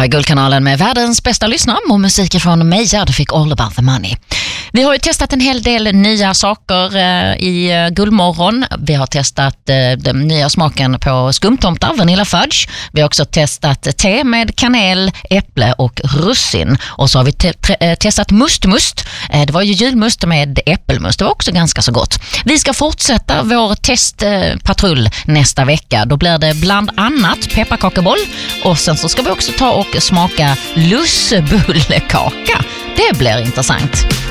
här är Guldkanalen med världens bästa lyssnare och musik från Meja. Du fick All About The Money. Vi har ju testat en hel del nya saker i Guldmorgon. Vi har testat den nya smaken på skumtomtar, vanilla fudge. Vi har också testat te med kanel, äpple och russin. Och så har vi testat must. Det var ju julmust med äppelmust. Det var också ganska så gott. Vi ska fortsätta vår testpatrull nästa vecka. Då blir det bland annat pepparkakeboll. Och sen så ska vi också ta och smaka lussebullekaka. Det blir intressant.